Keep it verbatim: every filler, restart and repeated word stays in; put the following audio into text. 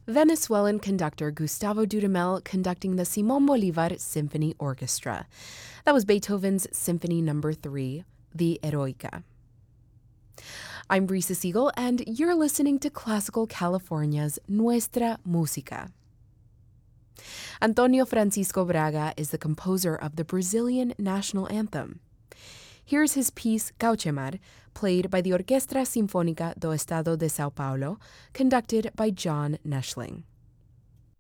Venezuelan conductor Gustavo Dudamel conducting the Simón Bolívar Symphony Orchestra. That was Beethoven's Symphony Number three, the Eroica. I'm Brisa Siegel, and you're listening to Classical California's Nuestra Música. Antonio Francisco Braga is the composer of the Brazilian national anthem. Here's his piece Cauchemar, played by the Orquestra Sinfónica do Estado de São Paulo, conducted by John Neschling.